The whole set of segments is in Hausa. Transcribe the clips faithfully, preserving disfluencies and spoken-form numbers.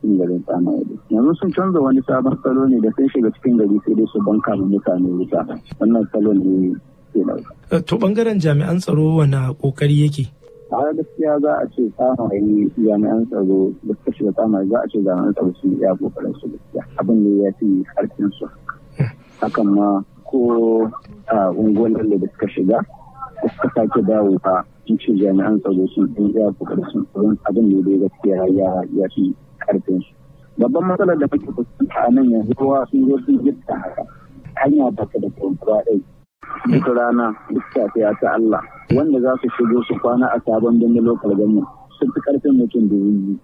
cikin garin Tsamaye. Yanzu sun canza wani sabon salo ne da sun shiga cikin gari sai dai su banka da mutane wuta. Wannan salo ne ke da. To bangaren jami'an tsaro wani kokari yake? A gaskiya za a ce Tsamaye jami'an tsaro da suka shiga Tsamaye za a ce jami'an tsaro sun iya kokarin su gaskiya. Abin ne ya fi karfin su. Hakan ma ko a unguwar da suka shiga da suka sake dawo a cikin jami'an tsaro sun iya kokarin su abin ne da gaskiya ya ya fi karfin su. Babban matsalar da muke fuskanta a nan yanzu kowa sun zo sun gifta haka hanya ba ta da kuma ɗai duk rana duk safiya ta Allah wanda za su shigo su kwana a sabon birnin lokal gani sun fi karfin mutum dubu.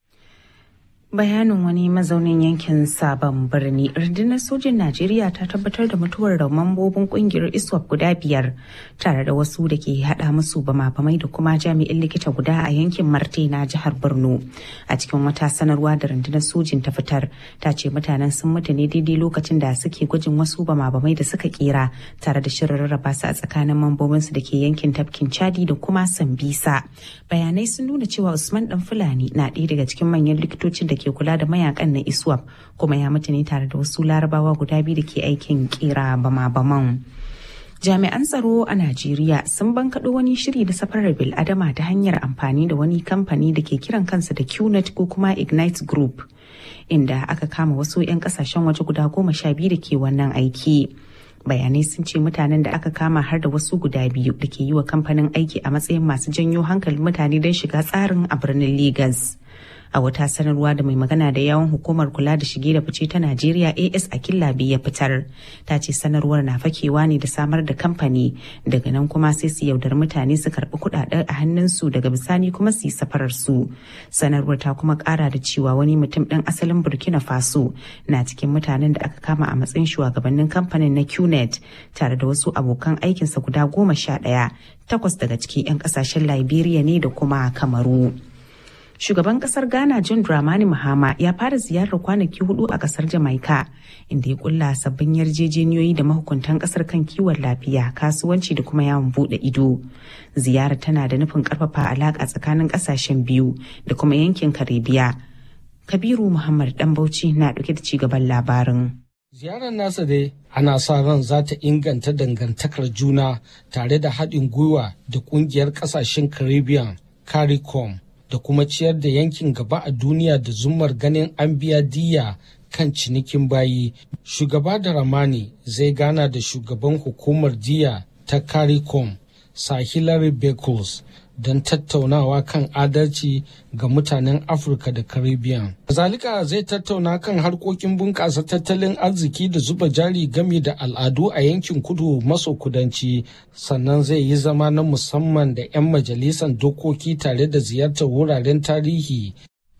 Bayanin wani mazaunin yankin Sabon Birni, rundunar sojin Najeriya ta tabbatar da mutuwar da mambobin kungiyar I S W A P guda biyar tare da wasu da ke hada musu bama-bamai da kuma jami'in likita guda a yankin Marte na jihar Borno. A cikin wata sanarwa da rundunar sojin ta fitar, ta ce mutanen sun mutu ne daidai lokacin da suke gwajin wasu bama-bamai da suka kera tare da shirin rarraba su a tsakanin mambobinsu da ke yankin tafkin Chadi da kuma Sambisa. Bayanai sun nuna cewa Usman Dan Fulani na ɗaya daga cikin manyan likitocin da ke ke kula da mayakan na I S W A P kuma ya mutu ne tare da wasu larabawa guda biyu da ke aikin kera bama-baman. Jami'an tsaro a Najeriya sun bankaɗo wani shiri da safarar bil'adama ta hanyar amfani da wani kamfani da ke kiran kansa da Q net ko kuma Ignite Group, inda aka kama wasu 'yan kasashen waje guda goma sha biyu da ke wannan aiki. Bayanai sun ce mutanen da aka kama har da wasu guda biyu da ke yi wa kamfanin aiki a matsayin masu janyo hankalin mutane don shiga tsarin a birnin Legas. A wata sanarwa da mai magana da yawon hukumar kula da shige da fice ta Najeriya A S Akilabi ya fitar, ta ce sanarwar na fakewa ne da samar da kamfani, daga nan kuma sai su yaudar mutane su karɓi kuɗaɗen a hannunsu daga bisani kuma su yi safarar su. Sanarwar ta kuma ƙara da cewa wani mutum ɗan asalin Burkina Faso na cikin mutanen da aka kama a matsayin shugabannin kamfanin na Q net tare da wasu abokan aikinsa guda goma sha ɗaya, takwas daga cikin 'yan ƙasashen Liberia ne da kuma Kamaru. Shugaban kasar Ghana John Dramani Mahama ya fara ziyarar kwanaki hudu a kasar Jamaica, inda ya kulla sabbin yarjejeniyoyi da mahukuntan kasar kan kiwon lafiya, kasuwanci da kuma yawon bude ido. Ziyarar tana da nufin karfafa alaka tsakanin kasashen biyu da kuma yankin Karibiya. Kabiru Muhammad Dan Bauchi na dauke da ci gaban labarin. Ziyarar nasa dai ana sa ran za ta inganta dangantakar juna tare da haɗin gwiwa da ƙungiyar ƙasashen Caribbean CARICOM da kuma ciyar da yankin gaba a duniya da zumar ganin an biya diyya kan cinikin bayi. Shugaba Dramani zai gana da shugaban hukumar diyya ta CARICOM, Sir Hilary Beckles, don tattaunawa kan adalci ga mutanen Afirka da Caribbean. Kazalika zai tattauna kan harkokin bunƙasa tattalin arziki da zuba jari game da al'adu a yankin kudu maso kudanci, sannan zai yi zama na musamman da 'yan majalisar dokoki tare da ziyartar wuraren tarihi.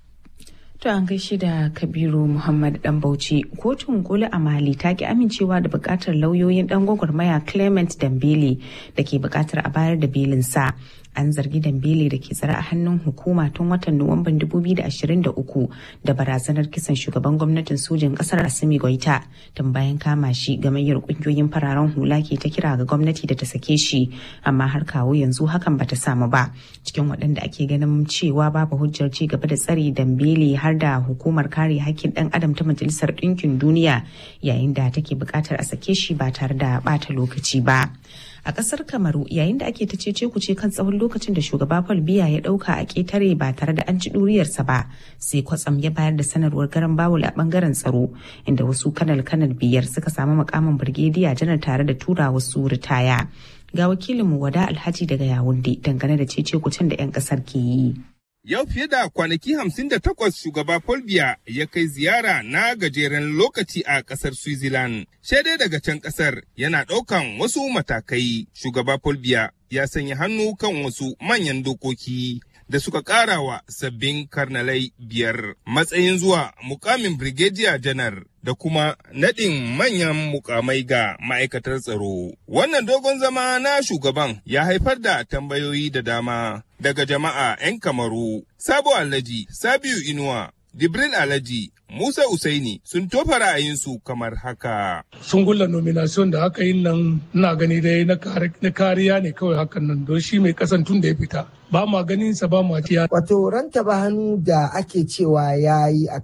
To an gaishe da Kabiru Muhammad Dan Bauchi. Kotun koli a Mali ta ki amincewa da bukatar lauyoyin dan gwagwarmaya Clement Dambele da ke bukatar a bayar da belinsa. An zargi Dambele da ke tsare a hannun hukuma tun watan Nuwamban dubu biyu da ashirin da uku da barazanar kisan shugaban gwamnatin sojin kasar Assimi Goita. Tun bayan kama shi, gamayyar kungiyoyin fararen hula ke ta kira ga gwamnati da ta sake shi, amma har kawo yanzu hakan bata samu ba. Cikin waɗanda ake ganin cewa babu hujjar ci gaba da tsare Dambele har da hukumar kare hakkin ɗan adam ta Majalisar Ɗinkin Duniya, yayin da take buƙatar a sake shi ba tare da ɓata lokaci ba. A ƙasar Kamaru, yayin da ake ta cece kuce kan tsawon lokacin da shugaba Paul Biya ya ɗauka a ƙetare ba tare da an ci ɗuriyarsa ba, sai kwatsam ya bayar da sanarwar garan bawul a ɓangaren tsaro, inda wasu kanal-kanal biyar suka samu makamin birgediya janar tare da tura wasu ritaya. Ga wakilinmu Wada Alhaji daga Yawunde dangane da cece kucen da 'yan ƙasar ke yi. Yau fiye da kwanaki hamsin da takwas shugaba Paul Biya ya kai ziyara na gajeren lokaci a ƙasar Switzerland. Shaidai daga can ƙasar yana ɗaukan wasu matakai. Shugaba Paul Biya ya sanya hannu kan wasu manyan dokoki da suka ƙara wa sabbin karnalai biyar matsayin zuwa mukamin Brigadier Janar da kuma naɗin manyan mukamai ga ma'aikatar tsaro. Wannan dogon zama na shugaban ya haifar da tambayoyi da dama daga jama'a 'yan Kamaru. Sabo Alhaji, Sabiu Inuwa, Jibril Alhaji, Musa Usaini sun tofa ra'ayinsu kamar haka. Sun gulla nomination da aka yi nan ina gani dai na kariya ne kawai hakan nan don shi mai kasantun da ya fita. Ba ma ganin sa ba ma tiya. Wato ranta ba hannu da ake cewa ya yi a